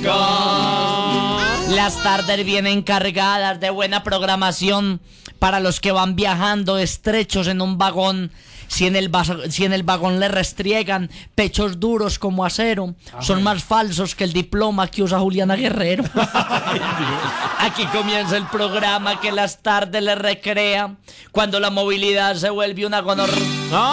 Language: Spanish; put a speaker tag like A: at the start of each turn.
A: podcast.
B: Las tardes vienen cargadas de buena programación para los que van viajando estrechos en un vagón. Si en el vagón le restriegan pechos duros como acero, son más falsos que el diploma que usa Juliana Guerrero. Aquí comienza el programa que las tardes le recrea, cuando la movilidad se vuelve una gonorrea.